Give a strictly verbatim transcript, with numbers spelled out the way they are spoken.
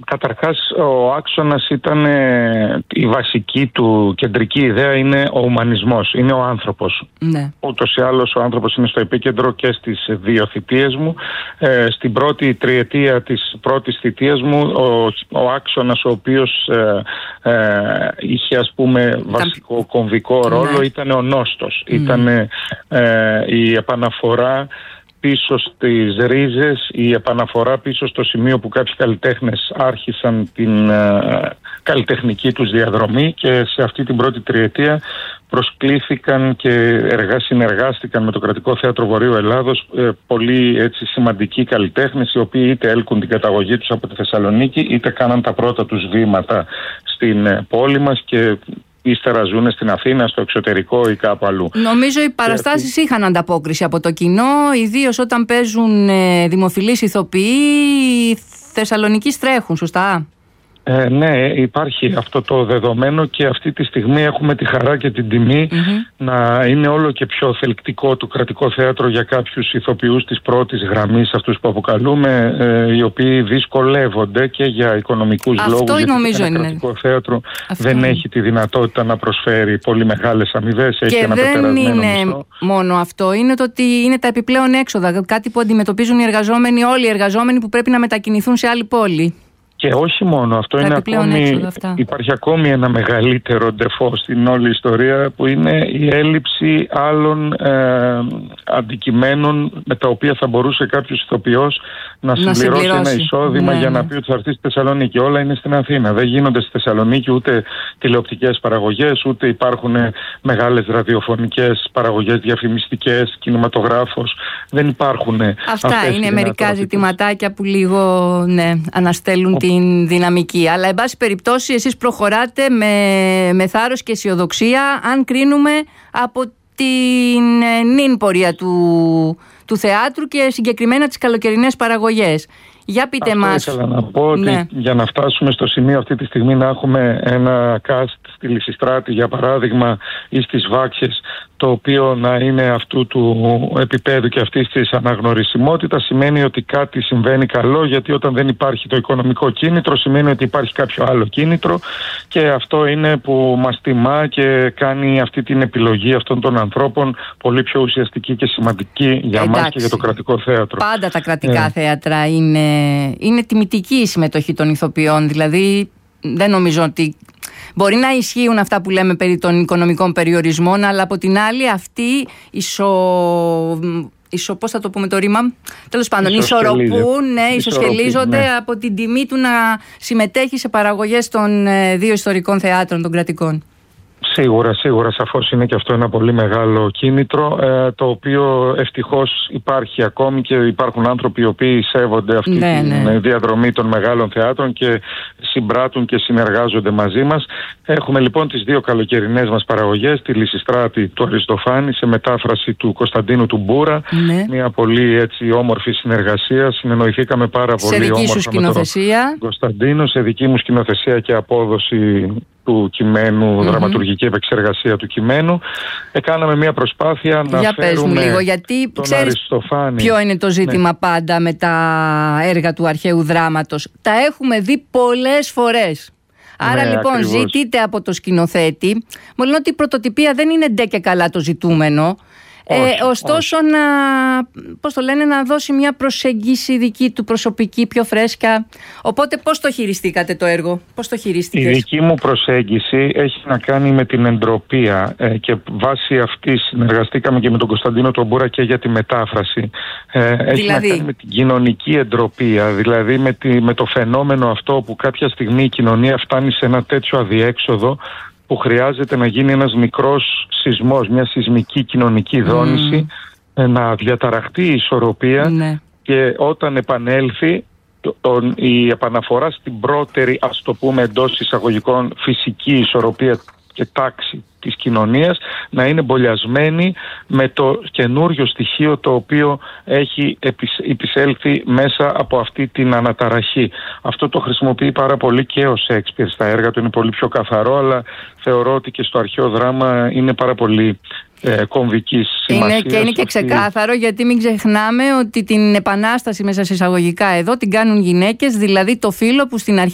Καταρχάς, ο άξονας ήταν, η βασική του κεντρική ιδέα είναι ο ουμανισμός, είναι ο άνθρωπος. Ναι. Ούτως ή άλλως ο άνθρωπος είναι στο επίκεντρο και στις δύο θητείες μου. Ε, στην πρώτη τριετία της πρώτης θητείας μου, ο, ο άξονας ο οποίος ε, ε, είχε, ας πούμε, βασικό κομβικό ρόλο, ναι, ήταν ο νόστος. Mm. Ήταν ε, η επαναφορά πίσω στις ρίζες, η επαναφορά πίσω στο σημείο που κάποιοι καλλιτέχνες άρχισαν την ε, καλλιτεχνική τους διαδρομή, και σε αυτή την πρώτη τριετία προσκλήθηκαν και εργά, συνεργάστηκαν με το Κρατικό Θέατρο Βορείου Ελλάδος ε, πολύ έτσι σημαντικοί καλλιτέχνες, οι οποίοι είτε έλκουν την καταγωγή τους από τη Θεσσαλονίκη, είτε κάναν τα πρώτα τους βήματα στην ε, πόλη μας και ύστερα ζουν στην Αθήνα, στο εξωτερικό ή κάπου αλλού. Νομίζω οι παραστάσεις αυτή... είχαν ανταπόκριση από το κοινό, ιδίως όταν παίζουν ε, δημοφιλείς ηθοποιοί, οι Θεσσαλονικείς τρέχουν, σωστά? Ε, ναι, υπάρχει αυτό το δεδομένο, και αυτή τη στιγμή έχουμε τη χαρά και την τιμή mm-hmm. να είναι όλο και πιο θελκτικό το Κρατικό Θέατρο για κάποιους ηθοποιούς της πρώτης γραμμής, αυτούς που αποκαλούμε, ε, οι οποίοι δυσκολεύονται και για οικονομικούς αυτό λόγους. Αυτό νομίζω γιατί είναι. Το Κρατικό Θέατρο αυτό δεν είναι. έχει τη δυνατότητα να προσφέρει πολύ μεγάλες αμοιβές, έχει και ένα δεν είναι μισθό. Μόνο αυτό, είναι το ότι είναι τα επιπλέον έξοδα, κάτι που αντιμετωπίζουν οι εργαζόμενοι, όλοι οι εργαζόμενοι που πρέπει να μετακινηθούν σε άλλη πόλη. Και όχι μόνο αυτό, είναι ακόμη, υπάρχει ακόμη ένα μεγαλύτερο ντεφό στην όλη ιστορία, που είναι η έλλειψη άλλων ε, αντικειμένων με τα οποία θα μπορούσε κάποιος ηθοποιός να, να συμπληρώσει, συμπληρώσει ένα εισόδημα, ναι, για να πει ότι θα έρθει στη Θεσσαλονίκη. Όλα είναι στην Αθήνα. Δεν γίνονται στη Θεσσαλονίκη ούτε τηλεοπτικές παραγωγές, ούτε υπάρχουν μεγάλες ραδιοφωνικές παραγωγές, διαφημιστικές, κινηματογράφος. Δεν υπάρχουν. Αυτά είναι μερικά ζητηματάκια που λίγο, ναι, αναστέλουν την δυναμική. Αλλά εν πάση περιπτώσει εσείς προχωράτε με, με θάρρος και αισιοδοξία, αν κρίνουμε από την νυν πορεία του, του θεάτρου και συγκεκριμένα τις καλοκαιρινές παραγωγές. Για πείτε αυτό μας. Ήθελα να πω ότι, ναι, για να φτάσουμε στο σημείο αυτή τη στιγμή να έχουμε ένα cast στη Λυσιστράτη, για παράδειγμα, ή στις Βάξιες, το οποίο να είναι αυτού του επίπεδου και αυτής της αναγνωρισιμότητας, σημαίνει ότι κάτι συμβαίνει καλό, γιατί όταν δεν υπάρχει το οικονομικό κίνητρο σημαίνει ότι υπάρχει κάποιο άλλο κίνητρο, και αυτό είναι που μας τιμά και κάνει αυτή την επιλογή αυτών των ανθρώπων πολύ πιο ουσιαστική και σημαντική για Εντάξει. μας και για το Κρατικό Θέατρο. Πάντα τα κρατικά ε. θέατρα είναι, είναι τιμητική η συμμετοχή των ηθοποιών, δηλαδή δεν νομίζω ότι μπορεί να ισχύουν αυτά που λέμε περί των οικονομικών περιορισμών, αλλά από την άλλη αυτοί ισο... ισο... πώς θα το πούμε το ρήμα, τέλος πάντων, ισορροπούν, ναι, ισοσχελίζονται, ναι, από την τιμή του να συμμετέχει σε παραγωγές των δύο ιστορικών θεάτρων των κρατικών. Σίγουρα, σίγουρα, σαφώς είναι και αυτό ένα πολύ μεγάλο κίνητρο, ε, το οποίο ευτυχώς υπάρχει ακόμη, και υπάρχουν άνθρωποι οι οποίοι σέβονται αυτή, ναι, τη, ναι, διαδρομή των μεγάλων θεάτρων και συμπράττουν και συνεργάζονται μαζί μας. Έχουμε λοιπόν τις δύο καλοκαιρινές μας παραγωγές, τη Λυσιστράτη του Αριστοφάνη σε μετάφραση του Κωνσταντίνου του Μπούρα, ναι, μια πολύ έτσι όμορφη συνεργασία, συνεννοηθήκαμε πάρα σε πολύ όμορφα με τον Κωνσταντίνο, σε δική μου σκηνοθεσία και απόδοση του κειμένου, mm-hmm, δραματουργική επεξεργασία του κειμένου. Έκαναμε μια προσπάθεια να Για φέρουμε πες μου λίγο, γιατί τον ξέρεις Αριστοφάνη. Ποιο είναι το ζήτημα, ναι, πάντα με τα έργα του αρχαίου δράματος. Τα έχουμε δει πολλές φορές. Άρα, ναι, λοιπόν, ακριβώς, ζητείτε από το σκηνοθέτη, μόλις ότι η πρωτοτυπία δεν είναι ντε και καλά το ζητούμενο. Όχι, ε, ωστόσο όχι. να, πώς το λένε, να δώσει μια προσέγγιση δική του προσωπική, πιο φρέσκα. Οπότε πώς το χειριστήκατε το έργο, πώς το χειρίστηκες? Η δική μου προσέγγιση έχει να κάνει με την εντροπία, ε, και βάσει αυτής συνεργαστήκαμε και με τον Κωνσταντίνο τον Μπούρα και για τη μετάφραση. Ε, έχει δηλαδή να κάνει με την κοινωνική εντροπία, δηλαδή με, τη, με το φαινόμενο αυτό που κάποια στιγμή η κοινωνία φτάνει σε ένα τέτοιο αδιέξοδο που χρειάζεται να γίνει ένας μικρός σεισμός, μια σεισμική κοινωνική δόνηση, mm. να διαταραχτεί η ισορροπία, ναι, και όταν επανέλθει το, το, η επαναφορά στην πρώτερη, ας το πούμε εντός εισαγωγικών, φυσική ισορροπία και τάξη της κοινωνίας να είναι μπολιασμένη με το καινούριο στοιχείο το οποίο έχει επισέλθει μέσα από αυτή την αναταραχή. Αυτό το χρησιμοποιεί πάρα πολύ και ο Σέξπιρ στα έργα του, είναι πολύ πιο καθαρό, αλλά θεωρώ ότι και στο αρχαίο δράμα είναι πάρα πολύ ε, κομβικής σημασίας. Είναι και είναι και ξεκάθαρο, γιατί μην ξεχνάμε ότι την επανάσταση μέσα σε εισαγωγικά εδώ την κάνουν γυναίκες, δηλαδή το φύλο που στην αρχή